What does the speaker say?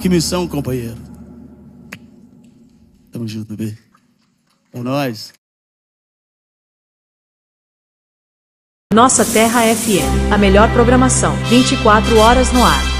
Que missão, companheiro. Tamo junto, bebê. É nóis. Nossa Terra FM, a melhor programação, 24 horas no ar.